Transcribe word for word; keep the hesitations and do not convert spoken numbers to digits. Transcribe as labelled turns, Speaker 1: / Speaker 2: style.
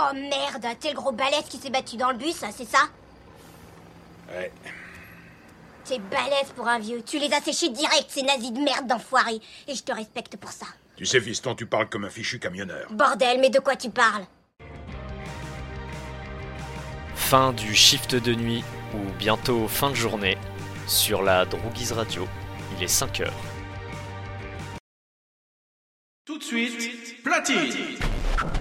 Speaker 1: Oh merde, t'es le gros balèze qui s'est battu dans le bus, c'est ça?
Speaker 2: Ouais.
Speaker 1: T'es balèze pour un vieux. Tu les as séchés direct, ces nazis de merde d'enfoirés. Et je te respecte pour ça.
Speaker 2: Tu sais, fiston, tu parles comme un fichu camionneur.
Speaker 1: Bordel, mais de quoi tu parles?
Speaker 3: Fin du shift de nuit, ou bientôt fin de journée, sur la Droguise Radio. Il est cinq heures.
Speaker 4: Tout de suite, platine.